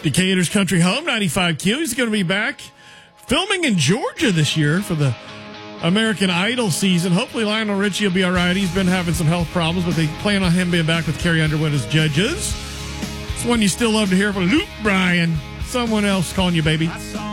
Decatur's Country Home, 95Q. He's going to be back filming in Georgia this year for the American Idol season. Hopefully Lionel Richie will be all right. He's been having some health problems, but they plan on him being back with Carrie Underwood as judges. It's one you still love to hear from Luke Bryan. Someone else calling you baby.